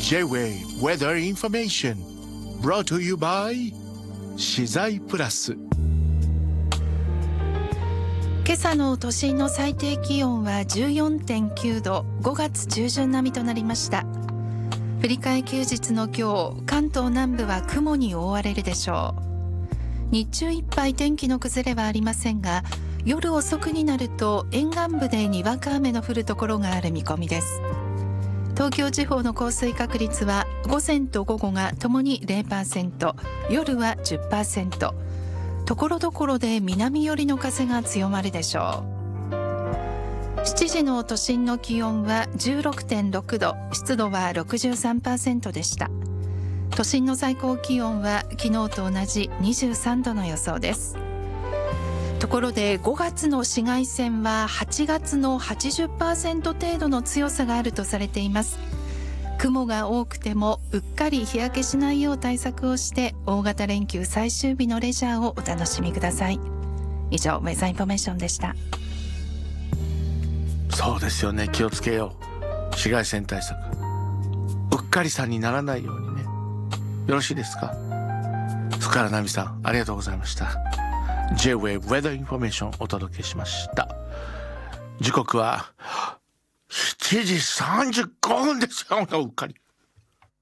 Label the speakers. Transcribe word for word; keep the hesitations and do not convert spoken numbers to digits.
Speaker 1: J-Way Weather Information brought to you by 資材プラス。
Speaker 2: 今朝の都心の最低気温は じゅうよんてんきゅうど、ごがつ中旬並みとなりました。振り替え休日の今日、関東南部は雲に覆われるでしょう。日中いっぱい天気の崩れはありませんが、夜遅くになると沿岸部でにわか雨の降るところがある見込みです。東京地方の降水確率は午前と午後がともに ゼロパーセント、夜は じゅっパーセント、ところどころで南寄りの風が強まるでしょう。しちじの都心の気温は じゅうろくてんろくど、湿度は ろくじゅうさんパーセント でした。都心の最高気温は昨日と同じにじゅうさんどの予想です。ところでごがつの紫外線ははちがつの はちじゅっパーセント 程度の強さがあるとされています。雲が多くてもうっかり日焼けしないよう対策をして大型連休最終日のレジャーをお楽しみください。以上ウェザーインフォメーションでした。
Speaker 1: そうですよね、気をつけよう。紫外線対策、うっかりさんにならないようにね。よろしいですか。福原奈美さん、ありがとうございました。J-Way Weather Information お届けしました。時刻はしちじさんじゅうごふんですよ。うっかり